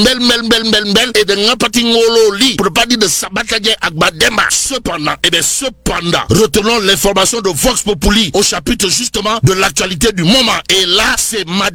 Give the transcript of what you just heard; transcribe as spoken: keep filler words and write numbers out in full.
Mel mel mel mel mel et de ngapati ngolo li pour pas dire de sabatadien agbadema. Cependant, et bien cependant, retenons l'information de Vox Populi au chapitre justement de l'actualité du moment. Et là, c'est madame